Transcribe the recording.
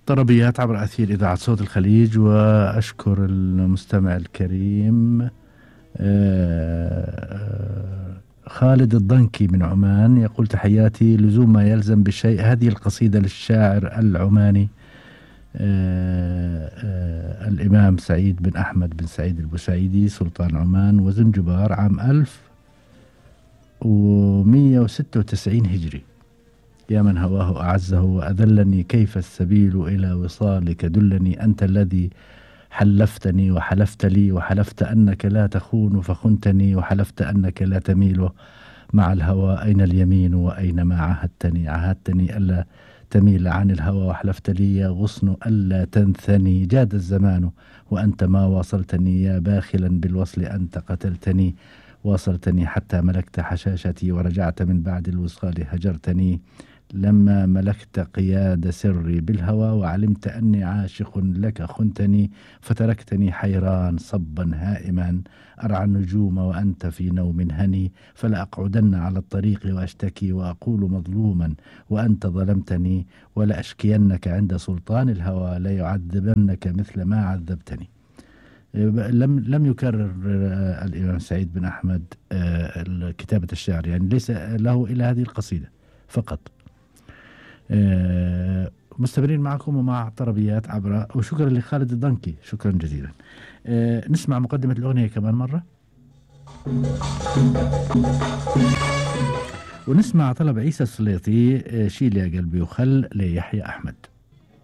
طربيات عبر أثير إذاعة صوت الخليج. وأشكر المستمع الكريم خالد الضنكي من عمان، يقول تحياتي، لزوم ما يلزم بالشيء. هذه القصيدة للشاعر العماني الإمام سعيد بن أحمد بن سعيد البوسعيدي سلطان عمان وزنجبار عام 1196 هجري. يا من هواه أعزه وأذلني، كيف السبيل إلى وصالك دلني، أنت الذي حلفتني وحلفت لي، وحلفت أنك لا تخون فخنتني، وحلفت أنك لا تميل مع الهوى. أين اليمين وأين ما عهدتني؟ عهدتني ألا تميل عن الهوى، وحلفت لي يا غصن ألا تنثني. جاد الزمان وأنت ما واصلتني، يا باخلا بالوصل أنت قتلتني. واصلتني حتى ملكت حشاشتي، ورجعت من بعد الوصال هجرتني. لما ملكت قياد سري بالهوى، وعلمت أني عاشق لك خنتني. فتركتني حيران صبا هائما، أرعى النجوم وأنت في نوم هني. فلا أقعدن على الطريق وأشتكي، وأقول مظلوما وأنت ظلمتني. ولا أشكينك عند سلطان الهوى، لا يعذبنك مثل ما عذبتني. لم يكرر الإمام سعيد بن أحمد كتابة الشعر، يعني ليس له إلا هذه القصيدة فقط. مستمرين معكم ومع طربيات عبر، وشكرا لخالد الضنكي، شكرا جزيلا. نسمع مقدمة الأغنية كمان مرة، ونسمع طلب عيسى السليطي شيل يا قلبي وخل ليحيى أحمد.